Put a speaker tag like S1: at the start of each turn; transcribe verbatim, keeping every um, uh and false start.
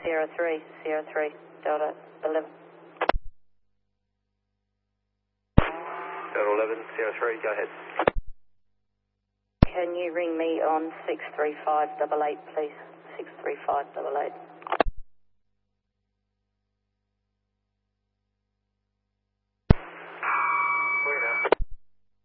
S1: Sierra three, Sierra three, Delta eleven.
S2: Delta eleven, Sierra three, go ahead.
S1: Can you ring me on six three five eight eight, please? six three five eight eight.